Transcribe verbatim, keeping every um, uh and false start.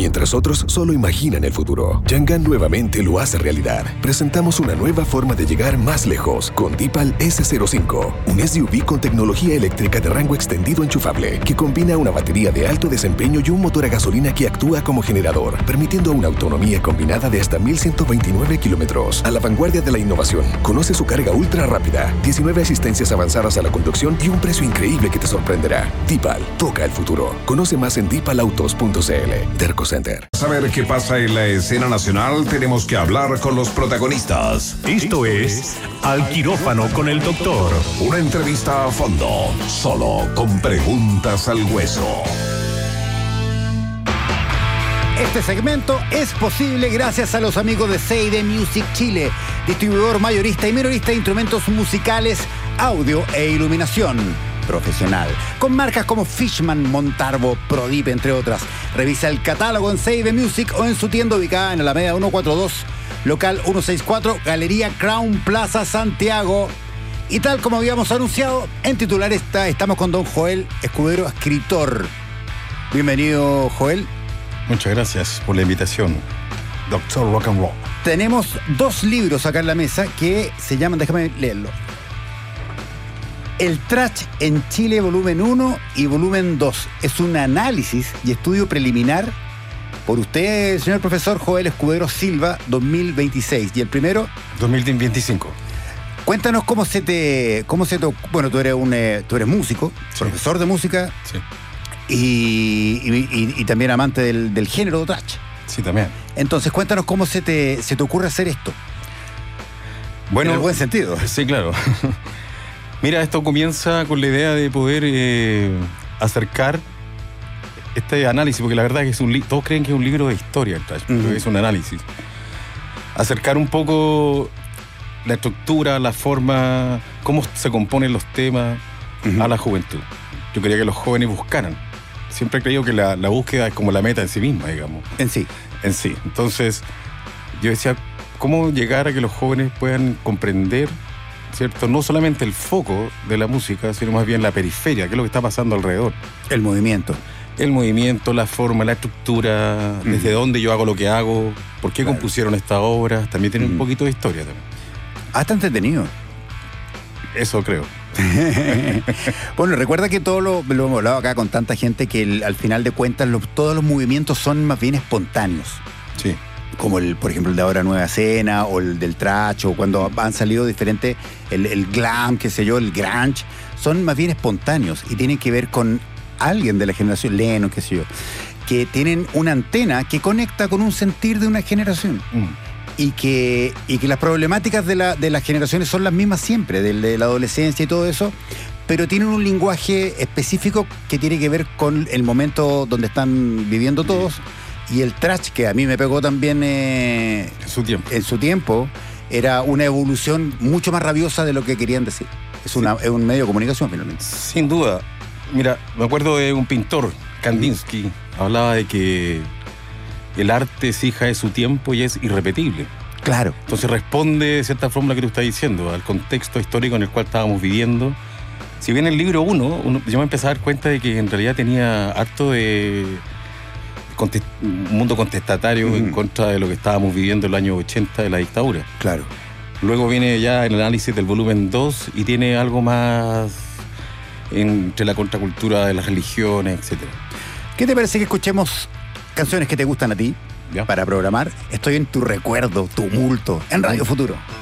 Mientras otros solo imaginan el futuro, Yangan nuevamente lo hace realidad. Presentamos una nueva forma de llegar más lejos con Deepal ese cero cinco, un S U V con tecnología eléctrica de rango extendido enchufable que combina una batería de alto desempeño y un motor a gasolina que actúa como generador, permitiendo una autonomía combinada de hasta mil ciento veintinueve kilómetros. A la vanguardia de la innovación. Conoce su carga ultra rápida, diecinueve asistencias avanzadas a la conducción y un precio increíble que te sorprenderá. Deepal, toca el futuro. Conoce más en deepal autos punto c l. Terco Center. Saber qué pasa en la escena nacional, tenemos que hablar con los protagonistas. Esto es Al Quirófano con el Doctor. Una entrevista a fondo, solo con preguntas al hueso. Este segmento es posible gracias a los amigos de Seide Music Chile, distribuidor mayorista y minorista de instrumentos musicales, audio e iluminación profesional, con marcas como Fishman, Montarbo, Prodip, entre otras. Revisa el catálogo en Seide Music o en su tienda ubicada en Alameda ciento cuarenta y dos, local ciento sesenta y cuatro, Galería Crown Plaza, Santiago. Y tal como habíamos anunciado, en titular está, estamos con don Joel Escudero, escritor. Bienvenido, Joel. Muchas gracias por la invitación, doctor Rock and Roll. Tenemos dos libros acá en la mesa que se llaman, déjame leerlo, El Trash en Chile, volumen uno y volumen dos. Es un análisis y estudio preliminar por usted, señor profesor Joel Escudero Silva, dos mil veintiséis. Y el primero, dos mil veinticinco. Cuéntanos cómo se te... Cómo se te bueno, tú eres, un, eh, tú eres músico, sí. Profesor de música. Sí. Y, y, y también amante del, del género de trash. Sí, también. Entonces, cuéntanos cómo se te, se te ocurre hacer esto. Bueno, en el buen sentido. Sí, claro. Mira, esto comienza con la idea de poder eh, acercar este análisis, porque la verdad es que es un li- todos creen que es un libro de historia el trash, pero uh-huh. es un análisis. Acercar un poco la estructura, la forma, cómo se componen los temas uh-huh. a la juventud. Yo quería que los jóvenes buscaran. Siempre he creído que la, la búsqueda es como la meta en sí misma, digamos. En sí. En sí. Entonces, yo decía, ¿cómo llegar a que los jóvenes puedan comprender, ¿cierto? No solamente el foco de la música, sino más bien la periferia, qué es lo que está pasando alrededor. El movimiento. El movimiento, la forma, la estructura, mm. desde dónde yo hago lo que hago, por qué claro. compusieron esta obra. También tiene mm. un poquito de historia también. Ah, está entretenido. Eso creo. Bueno, recuerda que todo lo, lo hemos hablado acá con tanta gente que el, al final de cuentas lo, todos los movimientos son más bien espontáneos. Sí. Como el, por ejemplo, el de ahora Nueva Escena o el del trash, o cuando han salido diferentes, el, el glam, qué sé yo, el grunge, son más bien espontáneos y tienen que ver con alguien de la generación, Lennon, qué sé yo, que tienen una antena que conecta con un sentir de una generación. Mm. Y que, y que las problemáticas de, la, de las generaciones son las mismas siempre, de, de la adolescencia y todo eso, pero tienen un lenguaje específico que tiene que ver con el momento donde están viviendo todos. Y el trash, que a mí me pegó también eh, en su tiempo, en su tiempo, era una evolución mucho más rabiosa de lo que querían decir. Es, una, sí. es un medio de comunicación, finalmente. Sin duda. Mira, me acuerdo de un pintor, Kandinsky, mm. hablaba de que el arte es hija de su tiempo y es irrepetible. Claro. Entonces responde de cierta forma a lo que tú estás diciendo, al contexto histórico en el cual estábamos viviendo. Si bien el libro uno, uno yo me empecé a dar cuenta de que en realidad tenía harto de contest, un mundo contestatario mm. en contra de lo que estábamos viviendo en el año ochenta de la dictadura. Claro. Luego viene ya el análisis del volumen dos y tiene algo más entre la contracultura de las religiones, etcétera. ¿Qué te parece que escuchemos canciones que te gustan a ti? ¿Ya? Para programar, estoy en tu recuerdo, tumulto, en Radio Futuro.